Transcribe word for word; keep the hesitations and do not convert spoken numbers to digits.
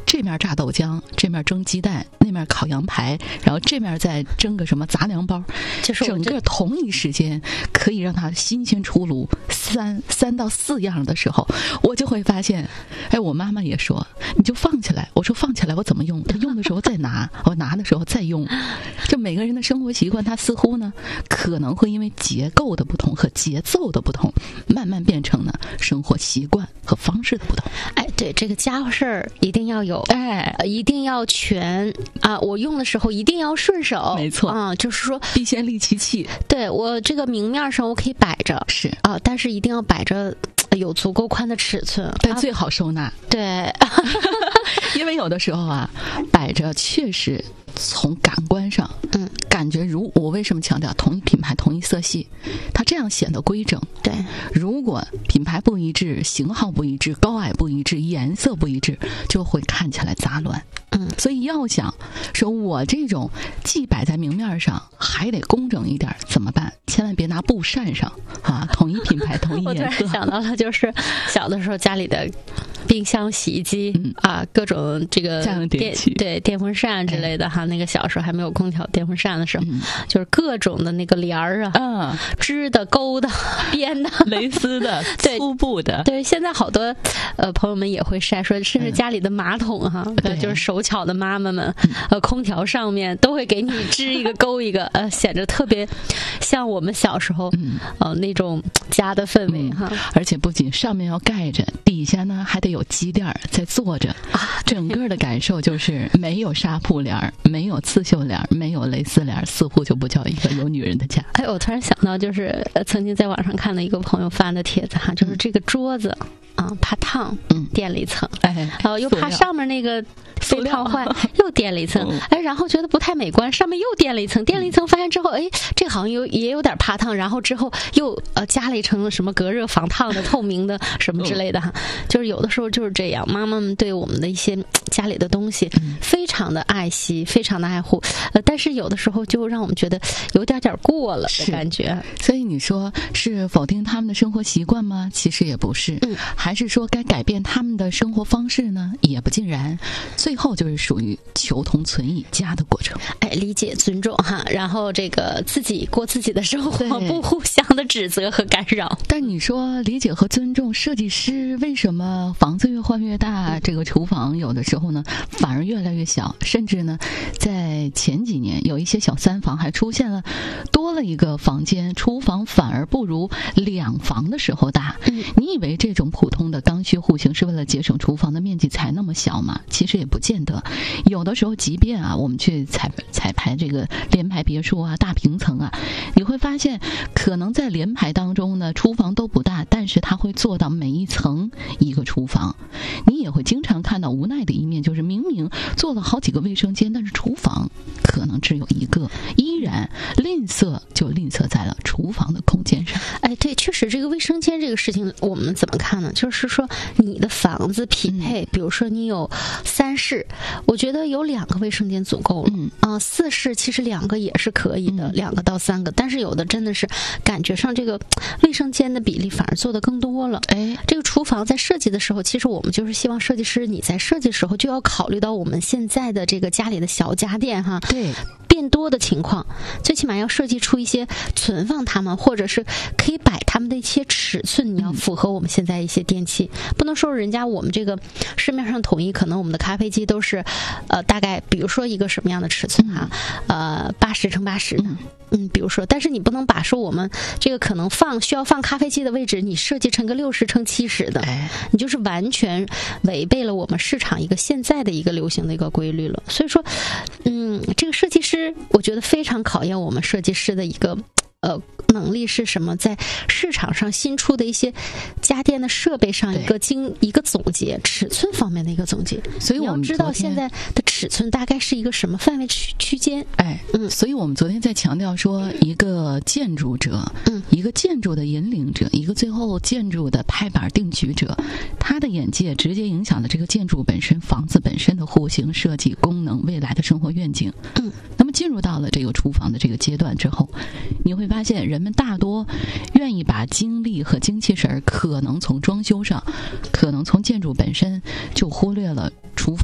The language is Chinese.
这面炸豆浆，这面蒸鸡蛋，那面烤羊排，然后这面再蒸个什么杂粮包， 就是整个同一时间可以让它新鲜出炉三三到四样的时候，我就会发现，哎，我妈妈也说，你就放起来。我说放起来我怎么用？她用的时候再拿，我拿的时候再用。就每个人的生活习惯，它似乎呢可能会因为结构的不同和节奏的不同，慢慢变成呢生活习惯和方式的不同。 哎，对，这个家伙事儿一定要有， 哎， 呃、一定要全啊！我用的时候一定要顺手， 没错啊，就是说必先利其器。 对，我这个明面上我可以摆着， 是啊，但是一定要摆着有足够宽的尺寸， 但最好收纳。 啊、对， 因为有的时候啊，摆着确实从感官上， 嗯， 感觉如我为什么强调同一品牌同一色系，它这样显得规整。 对， 如果品牌不一致，型号不一致，高矮不一致，颜色不一致，就会看起来杂乱。 嗯， 所以要想说我这种既摆在明面上，还得工整一点，怎么办？千万别拿布扇上啊！同一品牌同一颜色。 我突然想到了，就是小的时候家里的冰箱、洗衣机、 嗯、 啊，各种这个电对电风扇之类的哈。那个小时候还没有空调、电风扇的时候， 嗯、 就是各种的那个帘儿啊， 嗯， 织的、钩的、编的、 蕾丝的、粗布的。 对，现在好多呃朋友们也会晒说，甚至家里的马桶哈，嗯、对，就是手巧的妈妈们，呃，空调上面都会给你织一个、钩一个，呃，显得特别像我们小时候， 嗯、 呃那种家的氛围哈、 嗯。而且不仅上面要盖着，底下呢还得有积垫在坐着啊，整个的感受就是没有纱布帘，没有刺绣帘，没有蕾丝帘，似乎就不叫一个有女人的家。 哎，我突然想到，就是呃曾经在网上看的一个朋友发的帖子哈，就是这个桌子。嗯啊，怕烫， 嗯， 垫了一层， 哎， 然后又怕上面那个被烫坏，又垫了一层， 嗯、 哎，然后觉得不太美观，上面又垫了一层，垫了一层，发现之后，哎，这个好像有也有点怕烫，然后之后又呃加了一层什么隔热防烫的透明的什么之类的哈，嗯、就是有的时候就是这样，妈妈们对我们的一些家里的东西非常的爱惜，非常的爱护，呃，但是有的时候就让我们觉得有点点过了的感觉。 所以你说是否定他们的生活习惯吗？其实也不是，嗯。还是说该改变他们的生活方式呢？也不尽然，最后就是属于求同存异家的过程。 哎，理解、尊重哈，然后这个自己过自己的生活，不互相的指责和干扰。 但你说理解和尊重，设计师为什么房子越换越大，这个厨房有的时候呢反而越来越小，甚至呢在前几年有一些小三房还出现了多了一个房间，厨房反而不如两房的时候大。嗯、你以为这种普通的刚需户型是为了节省厨房的面积才那么小吗？其实也不见得。有的时候即便啊我们去彩彩排这个联排别墅啊大平层啊，你会发现可能在联排当中呢厨房都不大，但是它会做到每一层一个厨房。你也会经常看到无奈的一面，就是明明做了好几个卫生间，但是厨房可能只有一个，依然吝啬就吝啬在了厨房的空间上。 哎，对，确实这个卫生间这个事情我们怎么看呢？就是说你的房子匹配、嗯、比如说你有三室，我觉得有两个卫生间足够了。嗯啊，四室其实两个也是可以的、嗯、两个到三个，但是有的真的是感觉上这个卫生间的比例反而做得更多了。哎，这个厨房在设计的时候，其实我们就是希望设计师你在设计的时候就要考虑到我们现在的这个家里的小家电哈， 对， 变多的情况，最起码要设计出一些存放它们或者是可以摆它们的一些尺寸，你要符合我们现在一些电器、嗯、不能说人家我们这个市面上统一，可能我们的咖啡机都是呃大概比如说一个什么样的尺寸哈、嗯、呃八十乘八十嗯嗯，比如说，但是你不能把说我们这个可能放需要放咖啡机的位置，你设计成个六十乘七十的，你就是完全违背了我们市场一个现在的一个流行的一个规律了。所以说，嗯，这个设计师，我觉得非常考验我们设计师的一个呃能力是什么，在市场上新出的一些家电的设备上一个经一个总结，尺寸方面的一个总结。 所以我们要知道现在的尺寸大概是一个什么范围区区间。 哎，嗯，所以我们昨天在强调说，一个建筑者，嗯，一个建筑的引领者，一个最后建筑的拍板定局者，他的眼界直接影响了这个建筑本身、房子本身的户型设计、功能、未来的生活愿景。嗯，那么进入到了这个厨房的这个阶段之后，你会发现人们大多愿意把精力和精气神儿可能从装修上，可能从建筑本身，就忽略了厨房